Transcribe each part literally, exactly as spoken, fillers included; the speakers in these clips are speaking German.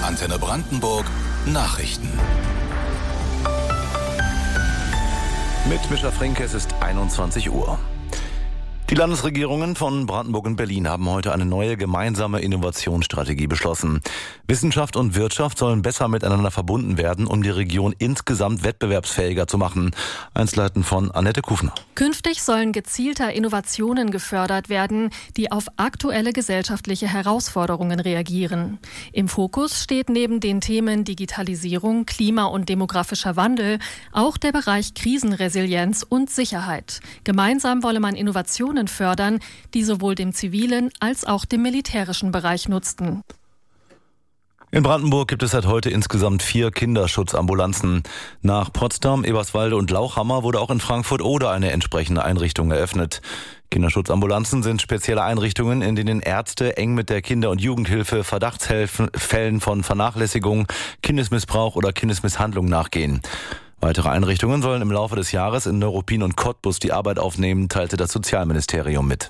Antenne Brandenburg Nachrichten. Mit Mischa Frenke, es ist einundzwanzig Uhr. Die Landesregierungen von Brandenburg und Berlin haben heute eine neue gemeinsame Innovationsstrategie beschlossen. Wissenschaft und Wirtschaft sollen besser miteinander verbunden werden, um die Region insgesamt wettbewerbsfähiger zu machen. Einzelheiten von Annette Kufner. Künftig sollen gezielter Innovationen gefördert werden, die auf aktuelle gesellschaftliche Herausforderungen reagieren. Im Fokus steht neben den Themen Digitalisierung, Klima- und demografischer Wandel auch der Bereich Krisenresilienz und Sicherheit. Gemeinsam wolle man Innovationen fördern, die sowohl dem zivilen als auch dem militärischen Bereich nutzten. In Brandenburg gibt es seit heute insgesamt vier Kinderschutzambulanzen. Nach Potsdam, Eberswalde und Lauchhammer wurde auch in Frankfurt-Oder eine entsprechende Einrichtung eröffnet. Kinderschutzambulanzen sind spezielle Einrichtungen, in denen Ärzte eng mit der Kinder- und Jugendhilfe Verdachtsfällen von Vernachlässigung, Kindesmissbrauch oder Kindesmisshandlung nachgehen. Weitere Einrichtungen sollen im Laufe des Jahres in Neuruppin und Cottbus die Arbeit aufnehmen, teilte das Sozialministerium mit.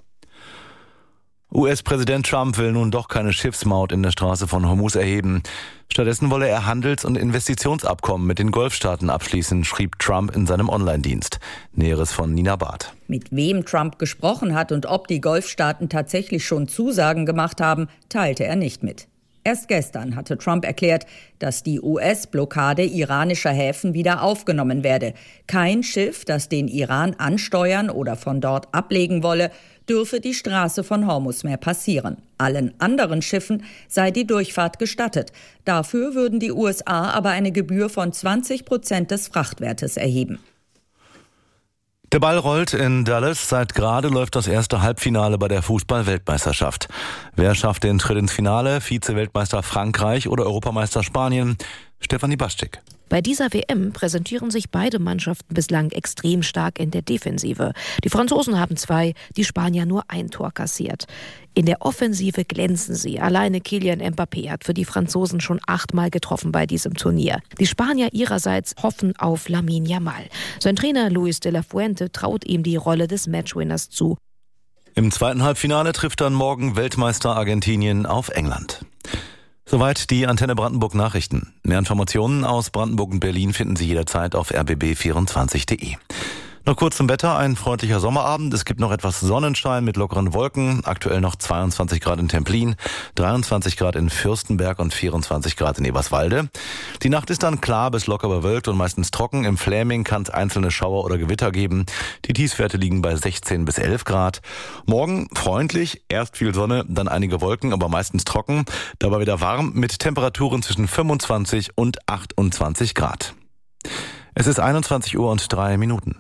U S-Präsident Trump will nun doch keine Schiffsmaut in der Straße von Hormuz erheben. Stattdessen wolle er Handels- und Investitionsabkommen mit den Golfstaaten abschließen, schrieb Trump in seinem Online-Dienst. Näheres von Nina Barth. Mit wem Trump gesprochen hat und ob die Golfstaaten tatsächlich schon Zusagen gemacht haben, teilte er nicht mit. Erst gestern hatte Trump erklärt, dass die U S-Blockade iranischer Häfen wieder aufgenommen werde. Kein Schiff, das den Iran ansteuern oder von dort ablegen wolle, dürfe die Straße von Hormuz mehr passieren. Allen anderen Schiffen sei die Durchfahrt gestattet. Dafür würden die U S A aber eine Gebühr von zwanzig Prozent des Frachtwertes erheben. Der Ball rollt in Dallas. Seit gerade läuft das erste Halbfinale bei der Fußball-Weltmeisterschaft. Wer schafft den Schritt ins Finale? Vize-Weltmeister Frankreich oder Europameister Spanien? Stefanie Baschtik. Bei dieser W M präsentieren sich beide Mannschaften bislang extrem stark in der Defensive. Die Franzosen haben zwei, die Spanier nur ein Tor kassiert. In der Offensive glänzen sie. Alleine Kylian Mbappé hat für die Franzosen schon achtmal getroffen bei diesem Turnier. Die Spanier ihrerseits hoffen auf Lamine Yamal. Sein Trainer Luis de la Fuente traut ihm die Rolle des Matchwinners zu. Im zweiten Halbfinale trifft dann morgen Weltmeister Argentinien auf England. Soweit die Antenne Brandenburg Nachrichten. Mehr Informationen aus Brandenburg und Berlin finden Sie jederzeit auf r b b vierundzwanzig punkt de. Noch kurz zum Wetter, ein freundlicher Sommerabend. Es gibt noch etwas Sonnenschein mit lockeren Wolken. Aktuell noch zweiundzwanzig Grad in Templin, dreiundzwanzig Grad in Fürstenberg und vierundzwanzig Grad in Eberswalde. Die Nacht ist dann klar bis locker bewölkt und meistens trocken. Im Fläming kann es einzelne Schauer oder Gewitter geben. Die Tiefstwerte liegen bei sechzehn bis elf Grad. Morgen freundlich, erst viel Sonne, dann einige Wolken, aber meistens trocken. Dabei wieder warm mit Temperaturen zwischen fünfundzwanzig und achtundzwanzig Grad. Es ist einundzwanzig Uhr und drei Minuten.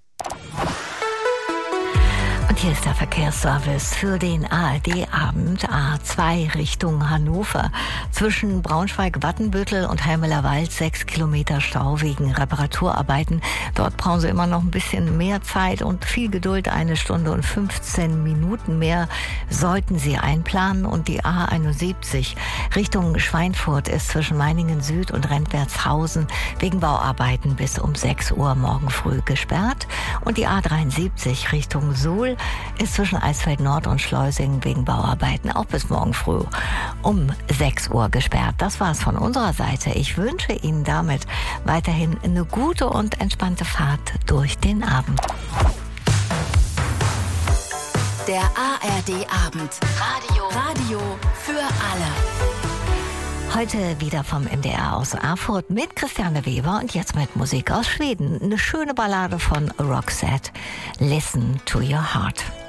Und hier ist der Verkehrsservice für den A R D-Abend A zwei Richtung Hannover. Zwischen Braunschweig-Wattenbüttel und Helmelerwald sechs Kilometer Stau wegen Reparaturarbeiten. Dort brauchen Sie immer noch ein bisschen mehr Zeit und viel Geduld. Eine Stunde und fünfzehn Minuten mehr sollten Sie einplanen. Und die A einundsiebzig Richtung Schweinfurt ist zwischen Meiningen Süd und Rentwertshausen wegen Bauarbeiten bis um sechs Uhr morgen früh gesperrt. Und die A dreiundsiebzig Richtung Suhl ist zwischen Eisfeld Nord und Schleusingen wegen Bauarbeiten auch bis morgen früh um sechs Uhr gesperrt. Das war's von unserer Seite. Ich wünsche Ihnen damit weiterhin eine gute und entspannte Fahrt durch den Abend. Der A R D-Abend. Radio. Radio für alle. Heute wieder vom M D R aus Erfurt mit Christiane Weber und jetzt mit Musik aus Schweden. Eine schöne Ballade von Roxette. Listen to your heart.